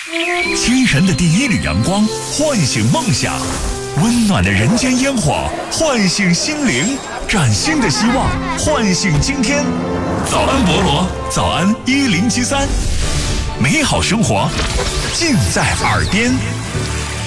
清晨的第一缕阳光唤醒梦想，温暖的人间烟火唤醒心灵，崭新的希望唤醒今天。早安菠萝，早安1073，美好生活尽在耳边。